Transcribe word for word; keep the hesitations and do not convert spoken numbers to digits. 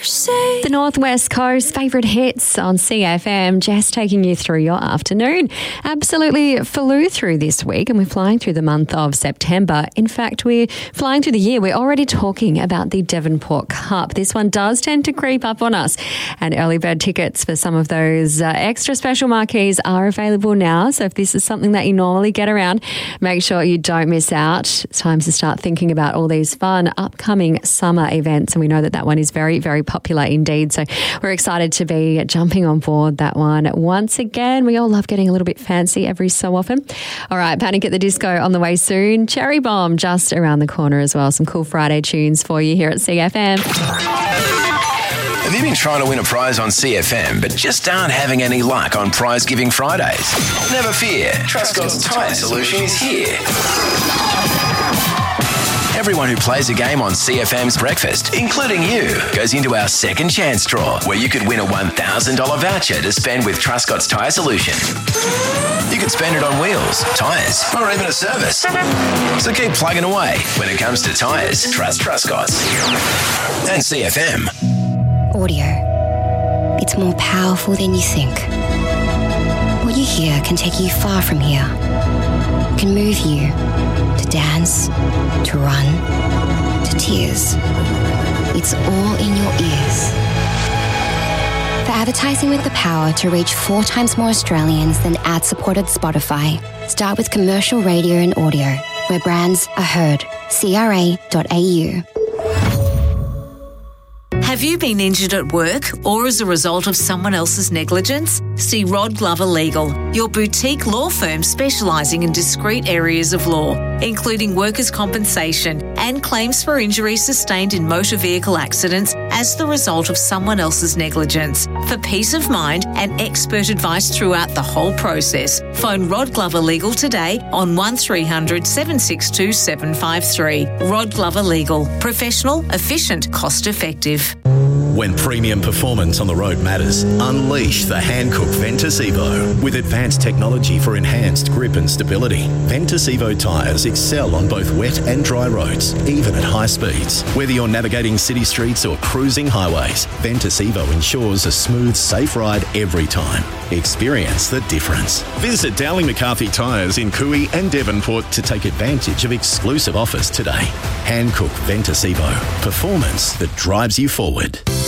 The Northwest Coast favourite hits on C F M, just taking you through your afternoon. Absolutely flew through this week and we're flying through the month of September. In fact, we're flying through the year. We're already talking about the Devonport Cup. This one does tend to creep up on us, and early bird tickets for some of those uh, extra special marquees are available now. So if this is something that you normally get around, make sure you don't miss out. It's time to start thinking about all these fun upcoming summer events, and we know that that one is very, very popular indeed. So we're excited to be jumping on board that one once again. We all love getting a little bit fancy every so often. All right, Panic at the Disco on the way soon. Cherry Bomb just around the corner as well. Some cool Friday tunes for you here at C F M. Have you been trying to win a prize on C F M but just aren't having any luck on Prize Giving Fridays? Never fear, Trustcott's Tyre Solution is here. Everyone who plays a game on C F M's Breakfast, including you, goes into our second chance draw where you could win a one thousand dollars voucher to spend with Trustcott's Tyre Solution. You could spend it on wheels, tyres, or even a service. So keep plugging away. When it comes to tyres, trust Trustcott's. And C F M. Audio. It's more powerful than you think. What you hear can take you far from here. It can move you to dance, to run, to tears. It's all in your ears. For advertising with the power to reach four times more Australians than ad-supported Spotify, start with commercial radio and audio, where brands are heard. C R A dot A U. Have you been injured at work or as a result of someone else's negligence? See Rod Glover Legal, your boutique law firm specialising in discrete areas of law, including workers' compensation and claims for injuries sustained in motor vehicle accidents as the result of someone else's negligence. For peace of mind and expert advice throughout the whole process, phone Rod Glover Legal today on one three hundred, seven six two, seven five three. Rod Glover Legal. Professional, efficient, cost effective. When premium performance on the road matters, unleash the Hankook Ventus Evo. With advanced technology for enhanced grip and stability, Ventus Evo tyres excel on both wet and dry roads, even at high speeds. Whether you're navigating city streets or cruising highways, Ventus Evo ensures a smooth, safe ride every time. Experience the difference. Visit Dowling McCarthy Tyres in Cooey and Devonport to take advantage of exclusive offers today. Hankook Ventus Evo. Performance that drives you forward.